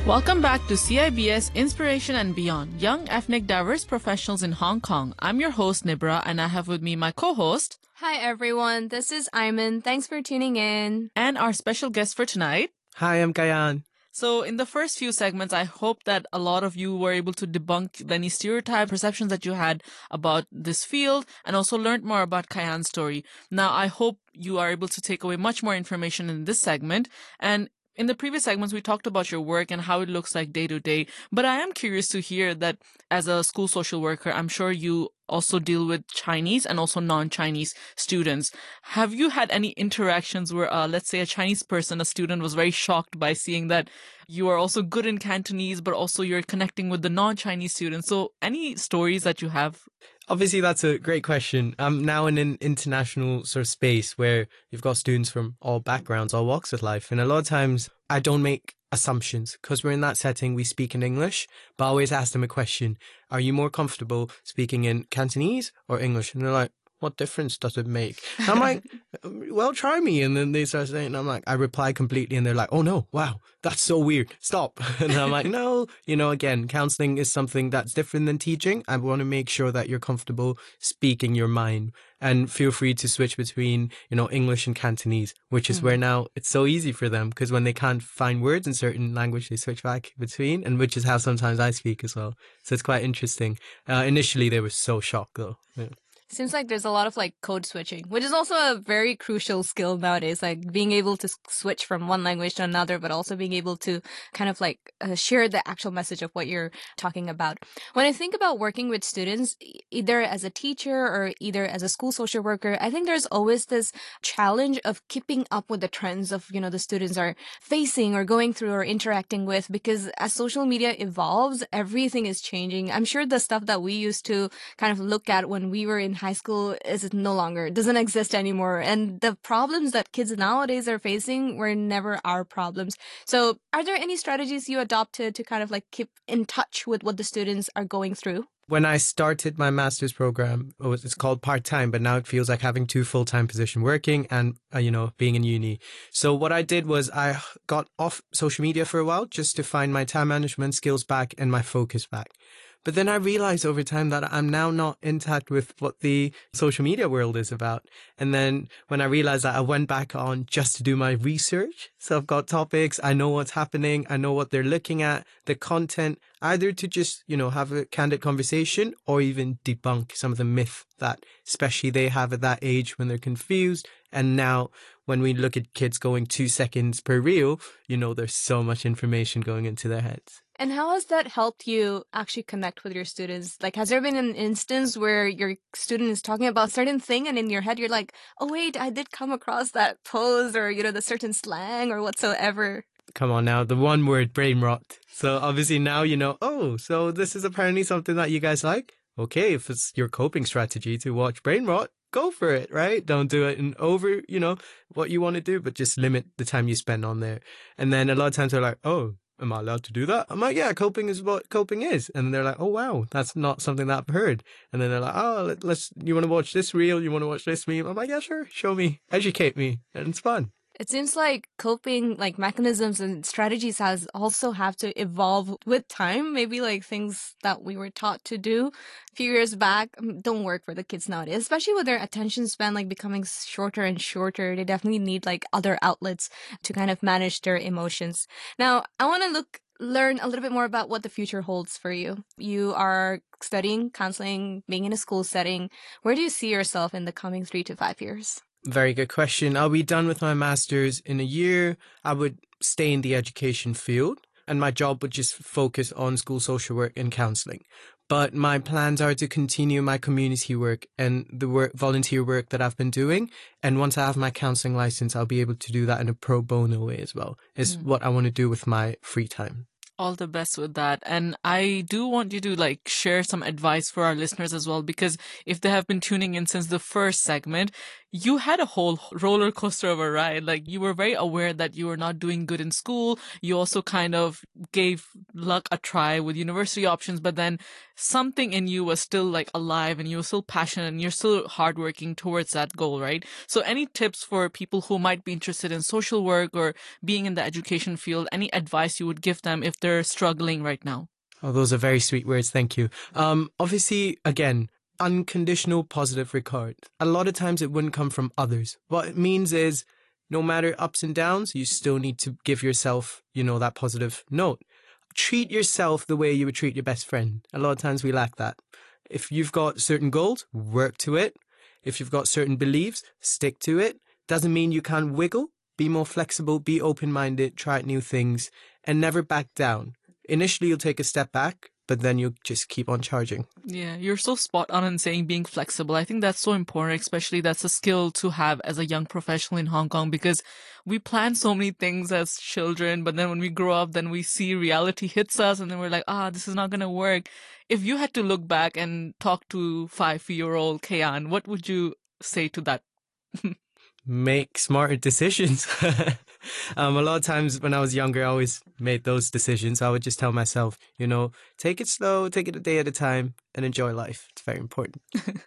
Welcome back to CIBS Inspiration and Beyond, Young Ethnic Diverse Professionals in Hong Kong. I'm your host, Nibra, and I have with me my co-host. Hi, everyone. This is Iman. Thanks for tuning in. And our special guest for tonight. Hi, I'm Kayan. So in the first few segments, I hope that a lot of you were able to debunk any stereotype perceptions that you had about this field and also learned more about Kayan's story. Now, I hope you are able to take away much more information in this segment. And in the previous segments, we talked about your work and how it looks like day to day. But I am curious to hear that as a school social worker, I'm sure you also deal with Chinese and also non-Chinese students. Have you had any interactions where, let's say, a Chinese person, a student, was very shocked by seeing that you are also good in Cantonese, but also you're connecting with the non-Chinese students? So any stories that you have? Obviously, that's a great question. I'm now in an international sort of space where you've got students from all backgrounds, all walks of life. And a lot of times I don't make assumptions because we're in that setting. We speak in English, but I always ask them a question. Are you more comfortable speaking in Cantonese or English? And they're like, what difference does it make? And I'm like, well, try me. And then they start saying, and I'm like, I reply completely. And they're like, oh no, wow, that's so weird. Stop. And I'm like, no, again, counseling is something that's different than teaching. I want to make sure that you're comfortable speaking your mind, and feel free to switch between, English and Cantonese, which is where now it's so easy for them because when they can't find words in certain language, they switch back between, and which is how sometimes I speak as well. So it's quite interesting. Initially, they were so shocked though. Yeah. Seems like there's a lot of code switching, which is also a very crucial skill nowadays, like being able to switch from one language to another, but also being able to kind of share the actual message of what you're talking about. When I think about working with students, either as a teacher or either as a school social worker, I think there's always this challenge of keeping up with the trends of, the students are facing or going through or interacting with, because as social media evolves, everything is changing. I'm sure the stuff that we used to kind of look at when we were in high school doesn't exist anymore. And the problems that kids nowadays are facing were never our problems. So are there any strategies you adopted to kind of keep in touch with what the students are going through? When I started my master's program, it's called part-time, but now it feels like having 2 full-time positions, working and, being in uni. So what I did was I got off social media for a while just to find my time management skills back and my focus back. But then I realized over time that I'm now not intact with what the social media world is about. And then when I realized that, I went back on just to do my research. So I've got topics, I know what's happening, I know what they're looking at, the content, either to just, have a candid conversation or even debunk some of the myth that especially they have at that age when they're confused. And now when we look at kids going 2 seconds per reel, there's so much information going into their heads. And how has that helped you actually connect with your students? Has there been an instance where your student is talking about a certain thing and in your head you're like, oh wait, I did come across that pose or, the certain slang or whatsoever? Come on now, the one word, brain rot. So obviously now so this is apparently something that you guys like. Okay, if it's your coping strategy to watch brain rot, go for it, right? Don't do it in over, what you want to do, but just limit the time you spend on there. And then a lot of times they're like, oh, am I allowed to do that? I'm like, yeah, coping is what coping is. And they're like, oh, wow, that's not something that I've heard. And then they're like, oh, you want to watch this reel? You want to watch this meme? I'm like, yeah, sure. Show me, educate me. And it's fun. It seems like coping mechanisms and strategies have to evolve with time. Maybe things that we were taught to do a few years back don't work for the kids nowadays, especially with their attention span becoming shorter and shorter. They definitely need other outlets to kind of manage their emotions. Now, I want to learn a little bit more about what the future holds for you. You are studying counseling, being in a school setting. Where do you see yourself in the coming 3 to 5 years? Very good question. I'll be done with my master's in a year. I would stay in the education field and my job would just focus on school social work and counseling. But my plans are to continue my community work and the volunteer work that I've been doing. And once I have my counseling license, I'll be able to do that in a pro bono way as well. Is what I want to do with my free time. All the best with that. And I do want you to share some advice for our listeners as well, because if they have been tuning in since the first segment, you had a whole roller coaster of a ride. Like, you were very aware that you were not doing good in school. You also kind of gave luck a try with university options, but then something in you was still like alive and you were still passionate and you're still hardworking towards that goal, right? So any tips for people who might be interested in social work or being in the education field, any advice you would give them if they're struggling right now? Oh, those are very sweet words. Thank you. Obviously, again, unconditional positive regard. A lot of times it wouldn't come from others. What it means is no matter ups and downs, you still need to give yourself, that positive note. Treat yourself the way you would treat your best friend. A lot of times we lack that. If you've got certain goals, work to it. If you've got certain beliefs, stick to it. Doesn't mean you can't wiggle. Be more flexible, be open-minded, try new things, and never back down. Initially, you'll take a step back, but then you'll just keep on charging. Yeah, you're so spot on in saying being flexible. I think that's so important, especially that's a skill to have as a young professional in Hong Kong, because we plan so many things as children, but then when we grow up, then we see reality hits us and then we're like, this is not going to work. If you had to look back and talk to 5-year-old Kayan, what would you say to that? Make smarter decisions. A lot of times when I was younger, I always made those decisions. I would just tell myself, take it slow, take it a day at a time, and enjoy life. It's very important.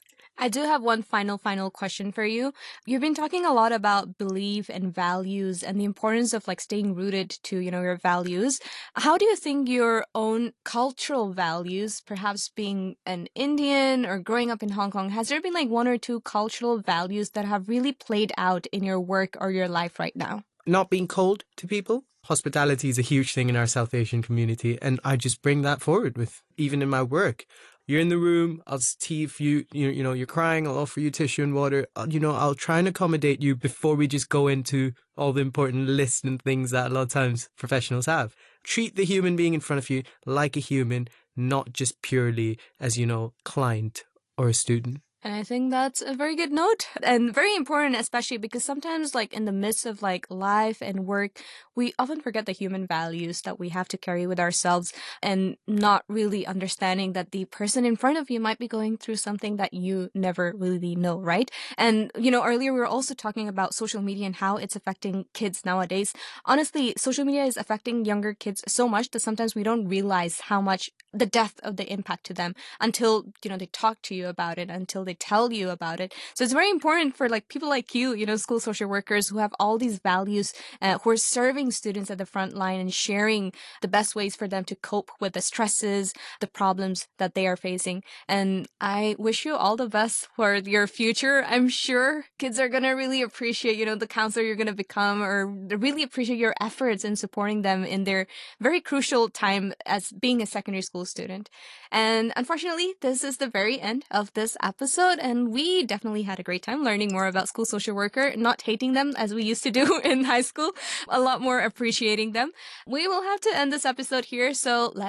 I do have one final question for you. You've been talking a lot about belief and values and the importance of staying rooted to, your values. How do you think your own cultural values, perhaps being an Indian or growing up in Hong Kong, has there been one or two cultural values that have really played out in your work or your life right now? Not being cold to people. Hospitality is a huge thing in our South Asian community, and I just bring that forward with even in my work. You're in the room, I'll tea if you're crying, I'll offer you tissue and water. I'll try and accommodate you before we just go into all the important lists and things that a lot of times professionals have. Treat the human being in front of you like a human, not just purely as, client or a student. And I think that's a very good note and very important, especially because sometimes in the midst of life and work, we often forget the human values that we have to carry with ourselves and not really understanding that the person in front of you might be going through something that you never really know, right? And, earlier we were also talking about social media and how it's affecting kids nowadays. Honestly, social media is affecting younger kids so much that sometimes we don't realize how much the depth of the impact to them until, they talk to you about it, until they tell you about it. So it's very important for people like you, school social workers who have all these values, who are serving students at the front line and sharing the best ways for them to cope with the stresses, the problems that they are facing. And I wish you all the best for your future. I'm sure kids are going to really appreciate, the counselor you're going to become, or really appreciate your efforts in supporting them in their very crucial time as being a secondary school student. And unfortunately, this is the very end of this episode, and we definitely had a great time learning more about school social worker, not hating them as we used to do in high school, a lot more appreciating them. We will have to end this episode here, so let's